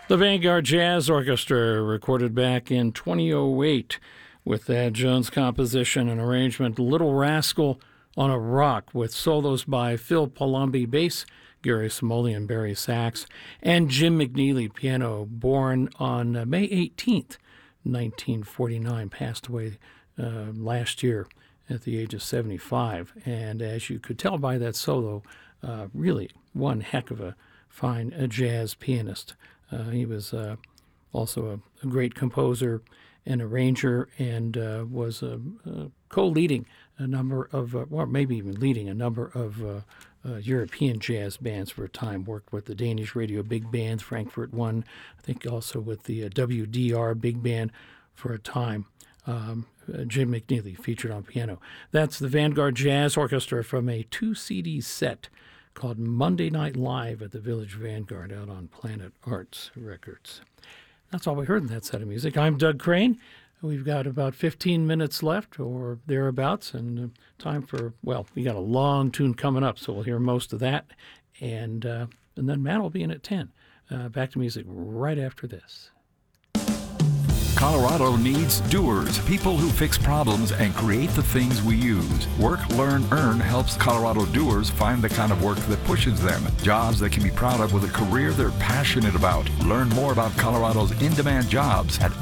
The Vanguard Jazz Orchestra, recorded back in 2008 with Thad Jones' composition and arrangement, Little Rascal on a Rock, with solos by Phil Palumbi, bass, Gary Smolian, Barry sax, and Jim McNeely, piano, born on May 18th, 1949, passed away last year at the age of 75. And as you could tell by that solo, really one heck of a fine jazz pianist. He was also a great composer and arranger, and was co-leading a number of, or maybe even leading a number of European jazz bands for a time. Worked with the Danish Radio Big Band, Frankfurt One, I think also with the WDR Big Band for a time. Jim McNeely featured on piano. That's the Vanguard Jazz Orchestra from a 2-CD set called Monday Night Live at the Village Vanguard out on Planet Arts Records. That's all we heard in that set of music. I'm Doug Crane. We've got about 15 minutes left or thereabouts, and time for, well, we got a long tune coming up, so we'll hear most of that. And then Matt will be in at 10. Back to music right after this. Colorado needs doers, people who fix problems and create the things we use. Work, Learn, Earn helps Colorado doers find the kind of work that pushes them. Jobs they can be proud of with a career they're passionate about. Learn more about Colorado's in-demand jobs at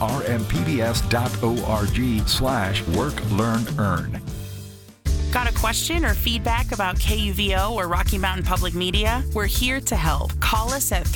rmpbs.org/Work, Learn, Earn. Got a question or feedback about KUVO or Rocky Mountain Public Media? We're here to help. Call us at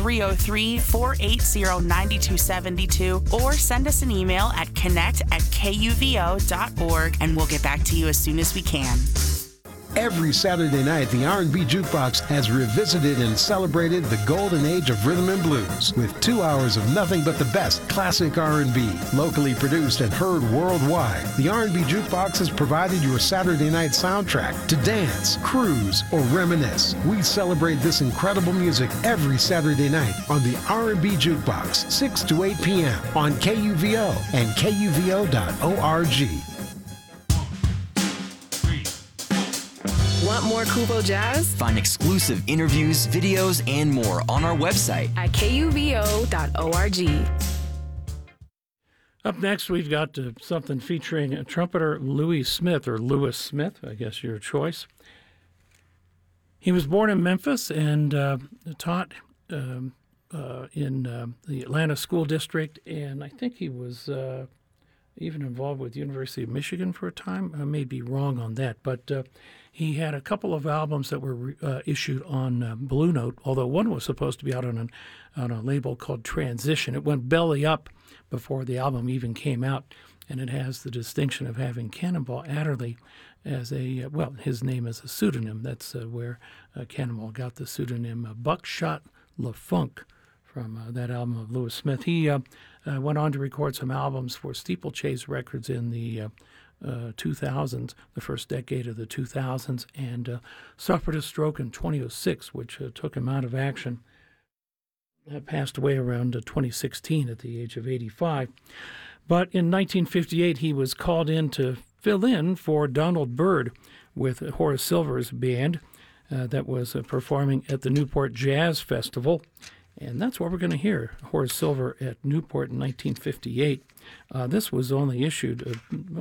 303-480-9272 or send us an email at connect@kuvo.org, and we'll get back to you as soon as we can. Every Saturday night, the R&B Jukebox has revisited and celebrated the golden age of rhythm and blues with 2 hours of nothing but the best classic R&B, locally produced and heard worldwide. The R&B Jukebox has provided your Saturday night soundtrack to dance, cruise, or reminisce. We celebrate this incredible music every Saturday night on the R&B Jukebox, 6 to 8 p.m. on KUVO and KUVO.org. Want more Kuvo Jazz? Find exclusive interviews, videos, and more on our website at KUVO.org. Up next, we've got something featuring trumpeter Louis Smith, or Lewis Smith, I guess your choice. He was born in Memphis and taught in the Atlanta School District, and I think he was even involved with the University of Michigan for a time. I may be wrong on that, but he had a couple of albums that were issued on Blue Note, although one was supposed to be out on a label called Transition. It went belly up before the album even came out, and it has the distinction of having Cannonball Adderley as a, well, his name is a pseudonym. That's where Cannonball got the pseudonym Buckshot LaFunk from that album of Lewis Smith. He went on to record some albums for Steeplechase Records in the 2000s, the first decade of the 2000s, and suffered a stroke in 2006, which took him out of action. Passed away around 2016 at the age of 85. But in 1958, he was called in to fill in for Donald Byrd with Horace Silver's band that was performing at the Newport Jazz Festival. And that's what we're going to hear, Horace Silver at Newport in 1958. This was only issued,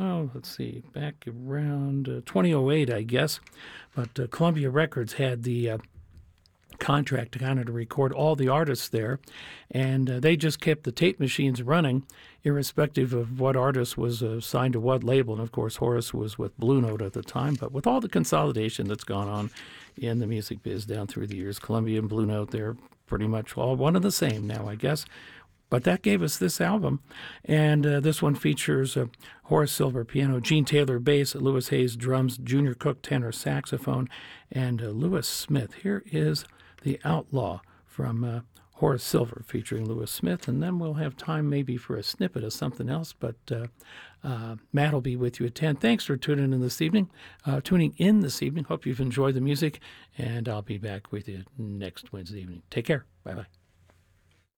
back around 2008, I guess. But Columbia Records had the contract to kind of to record all the artists there. And they just kept the tape machines running, irrespective of what artist was signed to what label. And, of course, Horace was with Blue Note at the time. But with all the consolidation that's gone on in the music biz down through the years, Columbia and Blue Note, they're pretty much all one and the same now, I guess. But that gave us this album, and this one features Horace Silver piano, Gene Taylor bass, Louis Hayes drums, Junior Cook tenor saxophone, and Lewis Smith. Here is The Outlaw from Horace Silver featuring Lewis Smith, and then we'll have time maybe for a snippet of something else, but Matt will be with you at 10. Thanks for tuning in this evening. Hope you've enjoyed the music, and I'll be back with you next Wednesday evening. Take care. Bye-bye.